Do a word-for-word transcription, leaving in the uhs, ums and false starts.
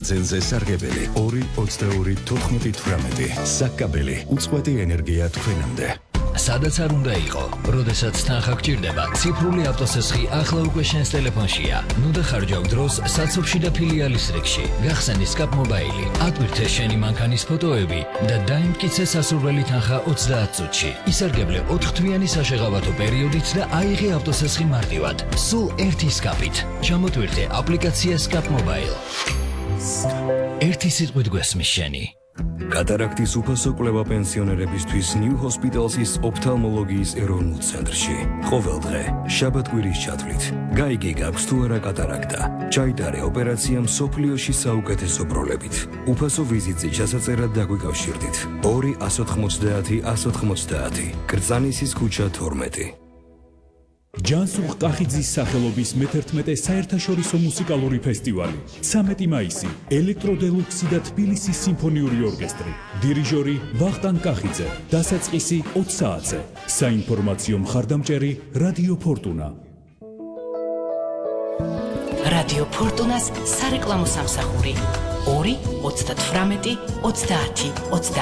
ძელზე სარგებელი ორი ოცდაორი თოთხმეტი თვრამეტი საკაბელი უწყვეტი ენერგია თქვენამდე. სადაც არ უნდა იყო, როდესაც თანხა გჭირდება, ციფრული ავტოსესხი ახლა უკვე შენს ტელეფონშია. ნუ დახარჯავ დროს საცობში და ფილიალის რიგში. გახსენი სკაპ მობაილი, ატვირთე შენი მანქანის ფოტოები და დაიმტკიცე სასურველი თანხა ოცდაათ წუთში. ისარგებლე ოთხთვიანი საშეღავათო პერიოდით და აიღე ავტოსესხი მარტივად. სულ ერთი სკაპით. ჩამოტვირთე აპლიკაცია სკაპ მობაილ. ერთი სიტყვით გვესმის შენი. კატარაქტის უფასო კვლევა პენსიონერებისთვის New Hospital's ოფთალმოლოგიის ეროვნულ ცენტრში. ყოველ დღე, შაბათ-კვირის ჩათვლით. გაიგე გაქვს თუ არა კატარაქტა. ჩაიტარე ოპერაცია მსოფლიოში საუკეთესო პროლებით. უფასო ვიზიტზე ჩასაწერად დაგვიკავშირდით. ორი ათას ოთხმოცდაათი ათას ოთხმოცდაათი. კრწანისის ქუჩა თორმეტი. ჯანსუღ ყახიძის სახელობის მეთერთმეტე საერთაშორისო მუსიკალური ფესტივალი. ცამეტი მაისი. ელექტრო დელუქსი და თბილისის სიმფონიური ორკესტრი. დირიჟორი ვახტანგ ყახიძე. დასაწყისი ოც საათზე. საინფორმაციო მხარდამჭერი რადიო ფორტუნა. რადიო ფორტუნას სარეკლამო სამსახური. ორი ოცდათვრამეტი ოცდაათი ოცდაათი